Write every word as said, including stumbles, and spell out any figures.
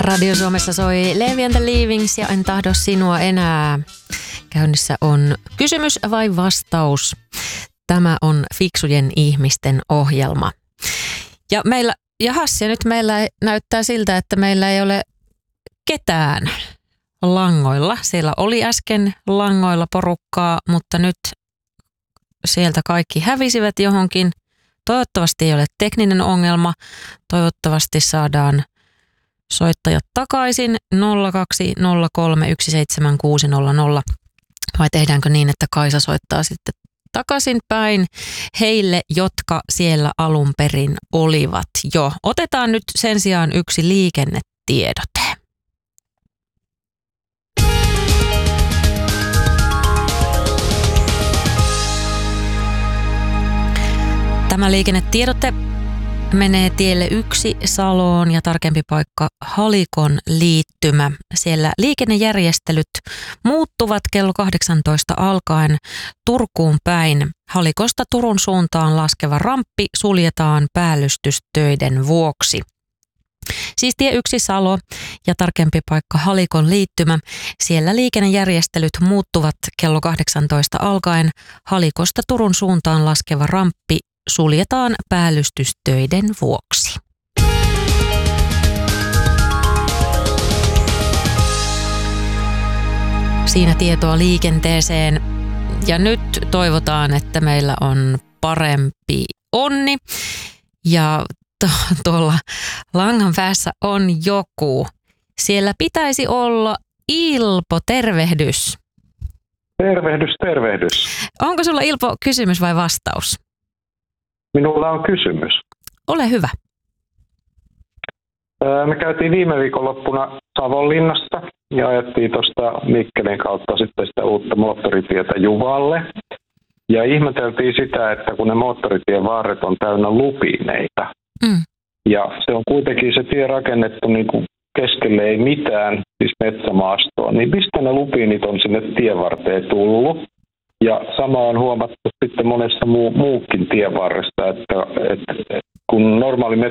Radio Suomessa soi Levi and the Leavings ja En tahdo sinua enää. Käynnissä on kysymys vai vastaus. Tämä on fiksujen ihmisten ohjelma. Ja meillä, jahas, ja nyt meillä näyttää siltä, että meillä ei ole ketään langoilla. Siellä oli äsken langoilla porukkaa, mutta nyt sieltä kaikki hävisivät johonkin. Toivottavasti ei ole tekninen ongelma. Toivottavasti saadaan soittajat takaisin nolla kaksi nolla kolme yksi seitsemän kuusi nolla nolla. Vai tehdäänkö niin, että Kaisa soittaa sitten takaisin päin heille, jotka siellä alun perin olivat jo. Otetaan nyt sen sijaan yksi liikennetiedote. Tämä liikennetiedote menee tielle yksi Saloon ja tarkempi paikka Halikon liittymä. Siellä liikennejärjestelyt muuttuvat kello kahdeksantoista alkaen Turkuun päin. Halikosta Turun suuntaan laskeva ramppi suljetaan päällystystöiden vuoksi. Siis tie yksi Salo ja tarkempi paikka Halikon liittymä. Siellä liikennejärjestelyt muuttuvat kello kahdeksantoista alkaen. Halikosta Turun suuntaan laskeva ramppi suljetaan päällystystöiden vuoksi. Siinä tietoa liikenteeseen. Ja nyt toivotaan, että meillä on parempi onni. Ja to- tuolla langan päässä on joku. Siellä pitäisi olla Ilpo, tervehdys. Tervehdys, tervehdys. Onko sulla, Ilpo, kysymys vai vastaus? Minulla on kysymys. Ole hyvä. Me käytiin viime viikonloppuna Savonlinnassa ja ajettiin tuosta Mikkelin kautta sitten sitä uutta moottoritietä Juvalle. Ja ihmeteltiin sitä, että kun ne moottoritien varret on täynnä lupineita. Mm. Ja se on kuitenkin se tie rakennettu niin kuin keskelle ei mitään, siis metsämaastoa. Niin mistä ne lupiinit on sinne tienvarteen tullut? Ja sama on huomattu sitten monessa muu, muukin tienvarresta, että, että kun normaali